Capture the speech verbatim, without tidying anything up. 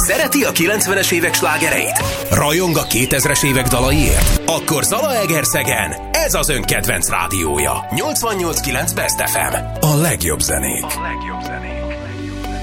Szereti a kilencvenes évek slágereit? Rajong a kétezres évek dalaiért? Akkor Zalaegerszegen ez az ön kedvenc rádiója. nyolcvannyolc kilenc Best ef em. A legjobb zenék. A legjobb zenék.